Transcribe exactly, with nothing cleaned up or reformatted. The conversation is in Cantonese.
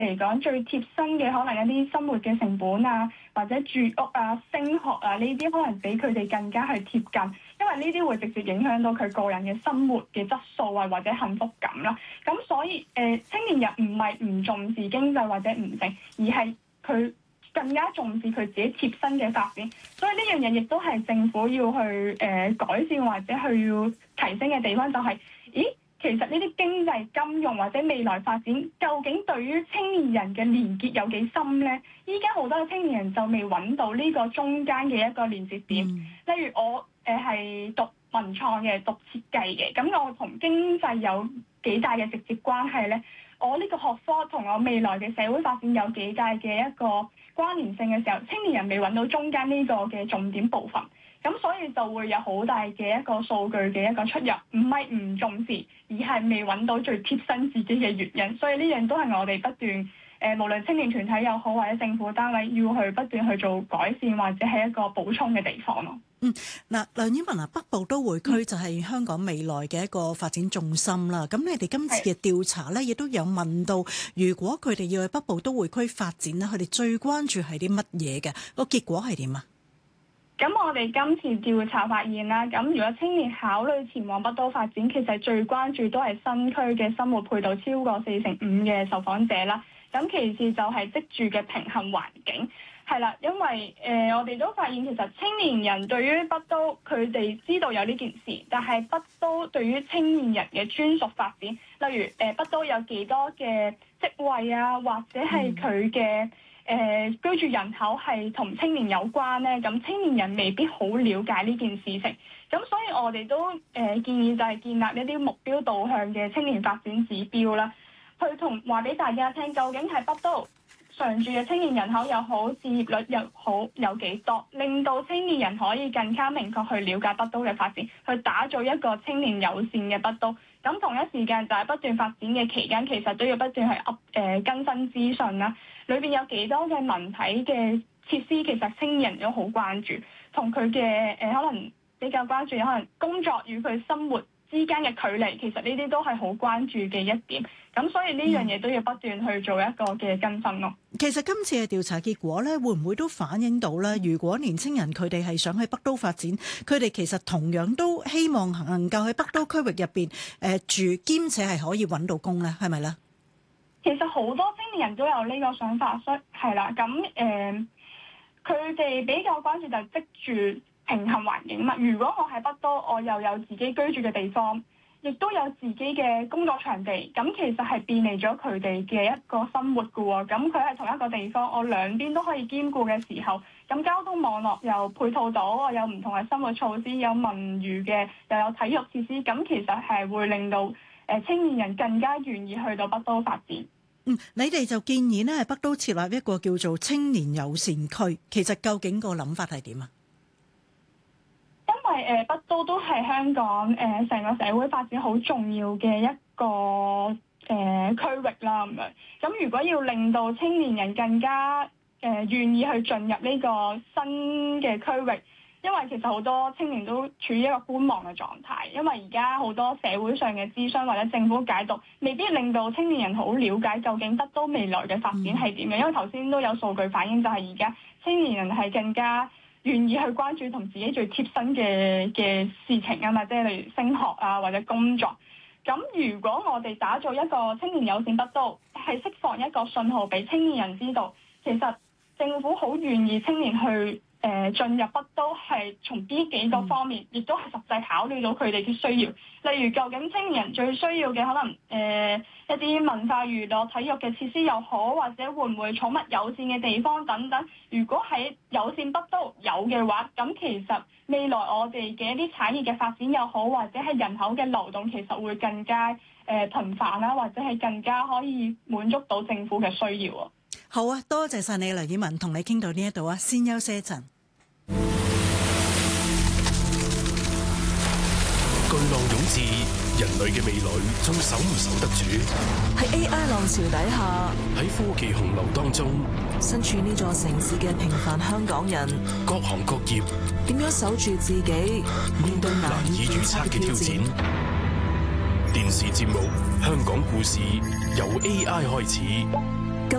嚟講最貼身嘅可能一啲生活嘅成本啊，或者住屋啊、升學啊呢啲，可能比佢哋更加去貼近，因為呢啲會直接影響到佢個人嘅生活嘅質素啊，或者幸福感啦。咁所以誒、呃，青年人唔係唔重視經濟或者唔成，而係佢更加重視佢自己貼身嘅發展。所以呢樣嘢亦都係政府要去誒、呃、改善或者去要提升嘅地方，就係、是，咦？其實呢啲經濟、金融或者未來發展，究竟對於青年人嘅連結有幾深呢？依家好多嘅青年人就未揾到呢個中間嘅一個連接點。嗯、例如我誒係、呃、讀文創嘅、讀設計嘅，咁我同經濟有幾大嘅直接關係呢？我呢個學科同我未來嘅社會發展有幾大嘅一個關聯性嘅時候，青年人未揾到中間呢個嘅重點部分。咁所以就會有好大嘅一個數據嘅一個出入，唔係唔重視，而係未揾到最貼身自己嘅原因。所以呢樣都係我哋不斷誒、呃，無論青年團體又好，或者政府單位要去不斷去做改善，或者係一個補充嘅地方咯。 嗯，嗱，梁婉文啊，北部都會區就係香港未來嘅一個發展重心啦。咁、嗯、你哋今次嘅調查咧，亦都有問到，如果佢哋要去北部都會區發展咧，佢哋最關注係啲乜嘢嘅？個結果係點啊？ 咁我哋今次調查發現啦，咁如果青年考慮前往北都發展，其實最關注都係新區嘅生活配套超過四成五嘅受訪者啦。咁其次就係職住嘅平衡環境，係啦，因為誒、呃、我哋都發現其實青年人對於北都佢哋知道有呢件事，但係北都對於青年人嘅專屬發展，例如誒、呃、北都有幾多嘅職位啊，或者係佢嘅誒、呃、居住人口係同青年有關咧，咁青年人未必好了解呢件事情，咁所以我哋都誒、呃、建議就係建立一啲目標導向嘅青年發展指標啦，去同話俾大家聽，究竟係北都常住嘅青年人口又好，置業率又好有幾多，令到青年人可以更加明確去了解北都嘅發展，去打造一個青年友善嘅北都。咁同一時間就係不斷發展嘅期間，其實都要不斷去 up 誒、呃、更新資訊啦。裏邊有幾多嘅文體嘅設施，其實青年人都好關注，同佢嘅誒可能比較關注，可能工作與佢生活之間嘅距離，其實呢啲都係好關注嘅一點。咁所以呢樣嘢都要不斷去做一個嘅更新咯。 其實今次嘅調查結果咧，會唔會都反映到咧？如果年青人佢哋係想去北都發展，佢哋其實同樣都希望能夠喺北都區域入邊誒住，兼且係可以揾到工咧，係咪咧？ 其實好多青年人都有呢個想法，所以係啦。咁誒，佢、呃、哋比較關注就係職住平衡環境嘛。如果我喺北都，我又有自己居住嘅地方，亦都有自己嘅工作場地，咁其實係便利咗佢哋嘅一個生活噶喎。咁佢喺同一個地方，我兩邊都可以兼顧嘅時候，咁交通網絡又配套到，我有唔同嘅生活措施，有文娛嘅，又有體育設施，咁其實係會令到誒、呃、青年人更加願意去到北都發展。 嗯，你哋就建議呢，喺北都設立一個叫做青年友善區，其實究竟個諗法係點啊？ 因為誒、呃、北都都係香港誒成、呃、個社會發展好重要嘅一個誒、呃、區域啦，咁樣。咁如果要令到青年人更加誒、呃、願意去進入呢個新嘅區域，因為其實好多青年都處於一個觀望嘅狀態，因為而家好多社會上嘅諮詢或者政府解讀，未必令到青年人好了解究竟北都未來嘅發展係點樣。因為頭先都有數據反映，就係而家青年人係更加願意去關注同自己最貼身嘅嘅事情啊嘛，即係例如升學啊或者工作。咁如果我哋打造一個青年友善北都，係釋放一個信號俾青年人知道，其實政府好願意青年去誒進入北都，係從呢幾個方面，亦都係實際考慮到佢哋嘅需要。例如，究竟青年人最需要嘅可能誒、呃、一啲文化娛樂、體育嘅設施又好，或者會唔會寵物友善嘅地方等等。如果喺友善北都有嘅話，咁其實未來我哋嘅一啲產業嘅發展又好，或者係人口嘅流動，其實會更加誒、呃、頻繁啦，或者係更加可以滿足到政府嘅需要啊。 好啊，多謝晒你，梁婉文，同你傾到呢一度啊，先休息一陣。 巨浪湧至，人類嘅未來仲守唔守得住？ 喺 A I 浪潮底下， 喺科技洪流當中， 身處呢座城市嘅平凡香港人， 各行各業點樣守住自己，面對難以預測嘅挑戰？ 電視節目《香港故事》由 A I 開始。